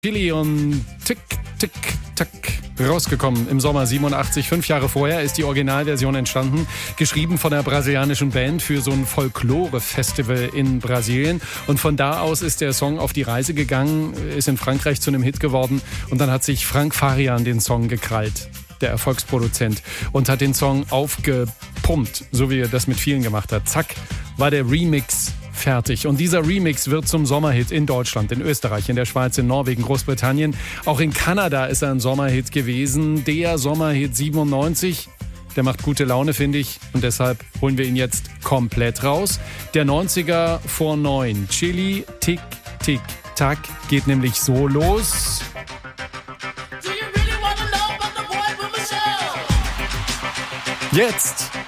Chili und Tick, Tick, Tack rausgekommen im Sommer 87. 5 Jahre vorher ist die Originalversion entstanden, geschrieben von der brasilianischen Band für so ein Folklore-Festival in Brasilien. Und von da aus ist der Song auf die Reise gegangen, ist in Frankreich zu einem Hit geworden und dann hat sich Frank Farian den Song gekrallt, der Erfolgsproduzent, und hat den Song aufgepumpt, so wie er das mit vielen gemacht hat. Zack, war der Remix fertig. Und dieser Remix wird zum Sommerhit in Deutschland, in Österreich, in der Schweiz, in Norwegen, Großbritannien. Auch in Kanada ist er ein Sommerhit gewesen. Der Sommerhit 97. Der macht gute Laune, finde ich. Und deshalb holen wir ihn jetzt komplett raus. Der 90er vor 9. Chili, Tick, Tick, Tack geht nämlich so los. Jetzt